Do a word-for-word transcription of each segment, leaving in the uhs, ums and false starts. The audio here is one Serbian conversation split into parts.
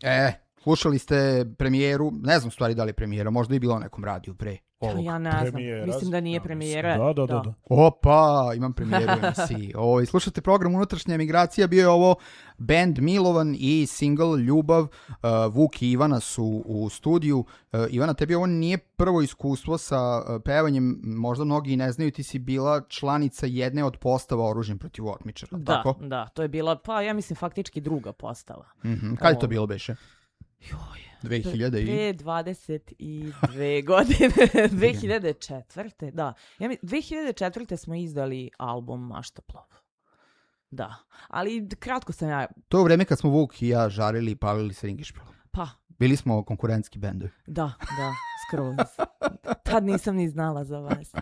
E, slušali ste premijeru, ne znam stvari da li je premijera, možda i bilo na nekom radiju pre ovog. Ja ne znam, Premijera, mislim da nije ja, premijera. Da, da, da. da. Opa, imam premijeru u emisiji. Ovo, slušate program Unutrašnja emigracija, bio je ovo band Milovan i single Ljubav. Uh, Vuk i Ivana su u studiju. Uh, Ivana, tebi ovo nije prvo iskustvo sa uh, pevanjem, možda mnogi ne znaju, ti si bila članica jedne od postava Oružjem protiv otmičara. Da, tako? da, to je bila, pa ja mislim faktički druga postava. Mm-hmm. Kad je to bilo beše? Joj. dve hiljade i... Pre dvadeset dve godine, dve hiljade četvrte da. Ja mi, dve hiljade četvrte smo izdali album Maštaplov. Da, ali kratko sam ja... To je u vreme kad smo Vuk i ja žarili i palili sa Ringišpilom. Pa. Bili smo konkurentski bendovi. Da, da, skroz. Tad nisam ni znala za vas.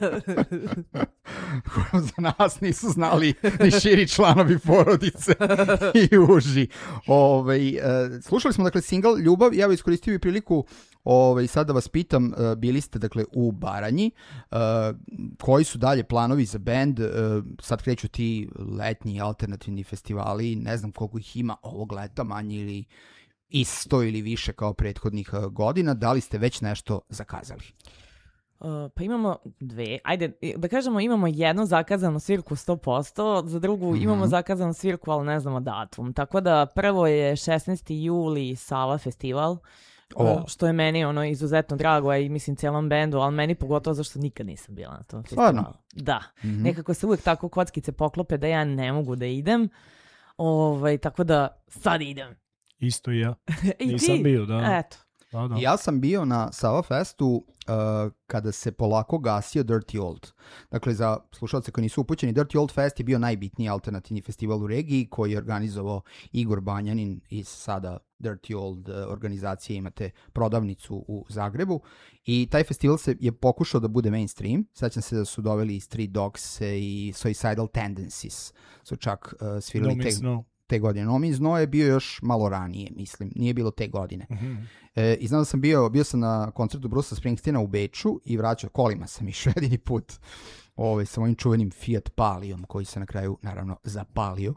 Za nas nisu znali ni širi članovi porodice i uži. Ove, uh, slušali smo dakle single Ljubav. Ja bih iskoristio i priliku ove, sad da vas pitam, uh, bili ste dakle u Baranji. Uh, koji su dalje planovi za band? Uh, sad kreću ti letnji alternativni festivali. Ne znam koliko ih ima ovog leta, manje ili isto ili više kao prethodnih godina. Da li ste već nešto zakazali? Uh, pa imamo dve. Ajde, da kažemo imamo jednu zakazanu svirku sto posto, za drugu mm-hmm. imamo zakazanu svirku, ali ne znamo datum. Tako da prvo je šesnaesti juli Sava festival, oh. što je meni ono izuzetno drago, a i mislim cijelom bendu, ali meni pogotovo zašto nikad nisam bila na tom festivalu. Stvarno? Da. Mm-hmm. Nekako se uvijek tako kockice poklope da ja ne mogu da idem. Ovaj, tako da sad idem. Isto i ja. I Nisam ti? bio, da. Eto. Da, da. Ja sam bio na Sava Festu uh, kada se polako gasio Dirty Old. Dakle, za slušalce koji nisu upućeni, Dirty Old Fest je bio najbitniji alternativni festival u regiji koji je organizovao Igor Banjanin iz sada Dirty Old uh, organizacije. Imate prodavnicu u Zagrebu i taj festival se je pokušao da bude mainstream. Sećam se da su doveli i Street Dogs i Suicidal Tendencies. Su čak uh, svirali No te... No. te godine. No Means No je bio još malo ranije, mislim. Nije bilo te godine. Mm-hmm. E, I znam da sam bio, bio sam na koncertu Brusa Springsteena u Beču i vraćao, kolima sam išao jedini put Ove, sa mojim čuvenim Fiat Palijom, koji se na kraju, naravno, zapalio.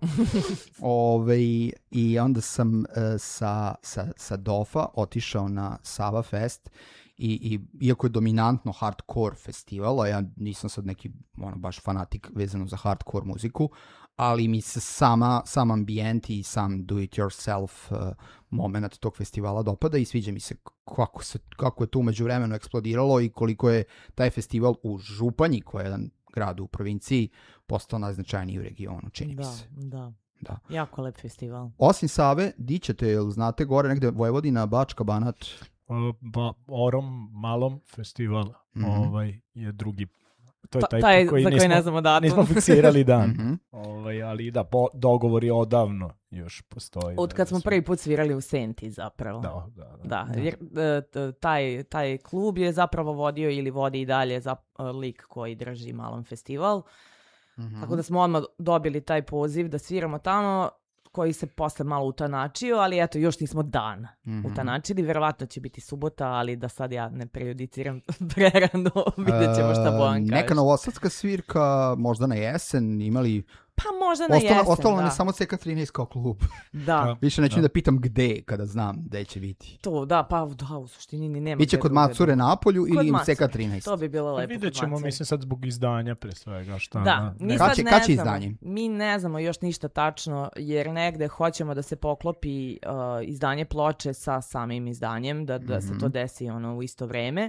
Ove, I onda sam e, sa, sa, sa Dofa otišao na Sava Fest i, i iako je dominantno hardcore festival, a ja nisam sad neki ono, baš fanatik vezano za hardcore muziku, ali mi se sama, sam ambijent i sam do-it-yourself uh, moment tog festivala dopada i sviđa mi se kako, se, kako je to umeđu vremenu eksplodiralo i koliko je taj festival u Županji, koji je jedan grad u provinciji, postao najznačajniji u regionu, čini da, mi se. Da, da. Jako lep festival. Osim Save, di ćete, jel znate gore negde Vojvodina, Bačka, Banat? Uh, ba, Orom, Malom festival mm-hmm. ovaj, je drugi. To je taj, taj koji za nismo, koji ne znamo datum. Nismo fiksirali dan. Mm-hmm. Ovaj, ali da, po, dogovor je odavno još postoji. Od kad smo prvi put svirali u Senti zapravo. Da, da, da. Da, da. jer taj, taj klub je zapravo vodio ili vodi i dalje za lik koji drži Malom festival. Mm-hmm. Tako da smo odmah dobili taj poziv da sviramo tamo, koji se posle malo utanačio, ali eto, još nismo dan mm-hmm. utanačili. Verovatno će biti subota, ali da sad ja ne prejudiciram prerano, vidjet ćemo šta Bojan kaže. Neka novosadska svirka, možda na jesen, imali... Pa možda na ostalo, jesen, ostalo da. nam je samo C K trinaest kao klub. Da. Više neću da. da pitam gde, kada znam gde će biti. To, da, pa da, u suštini ni nema. Biće kod Macure na Napolju ili im C K trinaest? To bi bilo lepo. Vidjet ćemo, mislim, sad zbog izdanja pre svega. Šta, da, ne, mi kad sad će, ne kad će znamo. izdanje? Mi ne znamo još ništa tačno, jer negde hoćemo da se poklopi uh, izdanje ploče sa samim izdanjem, da, da mm-hmm. se to desi ono u isto vreme.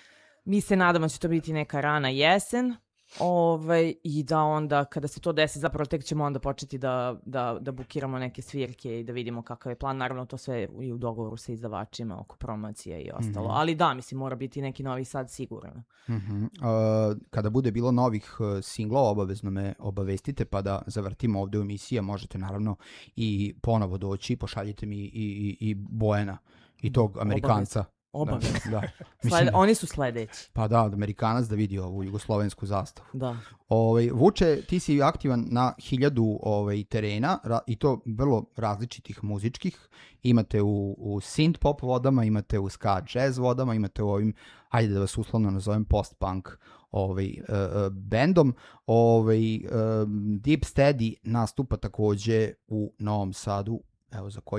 Mi se nadamo da će to biti neka rana jesen. Ove, i da onda kada se to desi zapravo tek ćemo onda početi da, da, da bukiramo neke svirke i da vidimo kakav je plan, naravno to sve i u dogovoru sa izdavačima oko promocije i ostalo, mm-hmm. ali da, mislim mora biti neki Novi Sad sigurno. Mm-hmm. Uh, kada bude bilo novih uh, singlova, obavezno me obavestite pa da zavrtimo ovde u emisiji, možete naravno i ponovo doći, pošaljite mi i, i, i Bojana i tog Amerikanca. Obavezno. Da, da. Slede, oni su sledeći. Pa da, Amerikanac da vidi ovu jugoslovensku zastavu. Da. Ovaj, Vuče, ti si aktivan na hiljadu ovaj, terena ra, i to vrlo različitih muzičkih. Imate u, u synth pop vodama, imate u ska jazz vodama, imate u ovim, hajde da vas uslovno nazovem post-punk ovaj, uh, bendom. Ovaj, uh, Deep Steady nastupa takođe u Novom Sadu, evo za koji dan?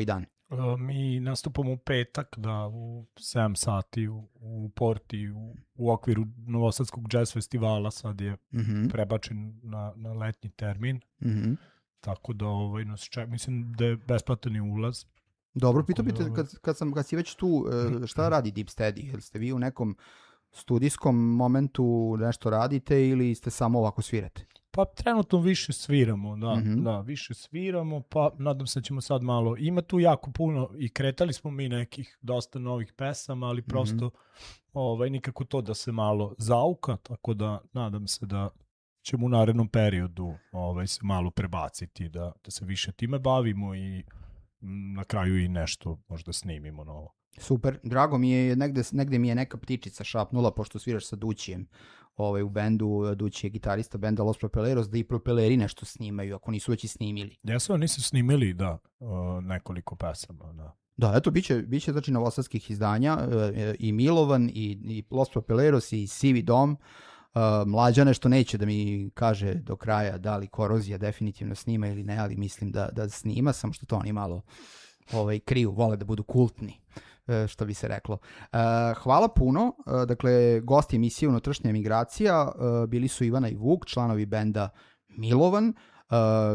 Uh, mi nastupamo u petak, da, u sedam sati u, u Porti, u, u okviru Novosadskog jazz festivala, sad je Mm-hmm. prebačen na, na letnji termin, Mm-hmm. tako da ovaj, nas ček, mislim da je besplatan i ulaz. Dobro, Tako pitao da, bih te, ovaj- kad, kad, sam, kad si već tu, e, šta radi Deep Steady? Jel ste vi u nekom studijskom momentu nešto radite ili ste samo ovako svirate? Pa trenutno više sviramo, da, Mhm. da, više sviramo, pa nadam se da ćemo sad malo, ima tu jako puno i kretali smo mi nekih dosta novih pesama, ali prosto ovaj, nikako to da se malo zauka, tako da nadam se da ćemo u narednom periodu ovaj, se malo prebaciti, da, da se više time bavimo i mm, na kraju i nešto možda snimimo novo. Super, drago mi je, negde, negde mi je neka ptičica šapnula, pošto sviraš sa Dućijem ovaj, u bendu, Dući je gitarista benda Los Propeleros, da i Propeleri nešto snimaju, ako nisu već i snimili. Jesu, oni su snimili, da, uh, nekoliko pesama, da. Da, eto, biće, biće znači novosadskih izdanja, e, i Milovan, i, i Los Propeleros, i Sivi dom, e, Mlađa nešto neće da mi kaže do kraja da li Korozija definitivno snima ili ne, ali mislim da, da snima, samo što to oni malo ovaj, kriju, vole da budu kultni, e, što bi se reklo. E, hvala puno, e, dakle, gosti emisije Unutrašnja emigracija e, bili su Ivana i Vuk, članovi benda Milovan. Uh,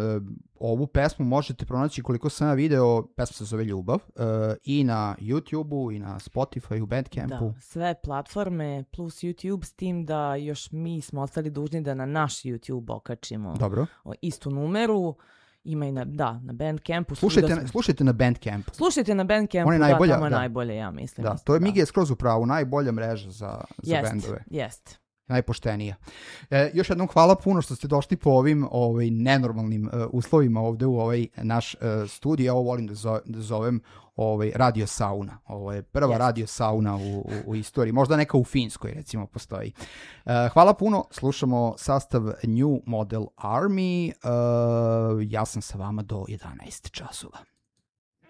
ovu pesmu možete pronaći, koliko sam ja video, pesma se zove Ljubav, uh, i na YouTube-u, i na Spotify-u, Bandcampu. Da, sve platforme plus YouTube, s tim da još mi smo ostali dužni da na naš YouTube okačimo Dobro. istu numeru. Ima i na, da, na Bandcampu. Slušajte, svuda na, smo- slušajte na Bandcampu. Slušajte na Bandcampu, On je da, najbolja, tamo je da. najbolje, ja mislim. Da, isto, to je Migi je skroz u pravu, najbolja mreža za, za Jest, bendove. jest. Najpoštenija. E, još jednom hvala puno što ste došli po ovim ovaj, nenormalnim uh, uslovima ovde u ovaj naš uh, studio. Ja ovo volim da, zo, da zovem ovaj, radio sauna. Ovo je prva Jest. radio sauna u, u, u istoriji. Možda neka u Finskoj recimo postoji. Uh, hvala puno. Slušamo sastav New Model Army. Uh, ja sam sa vama do jedanaest časova.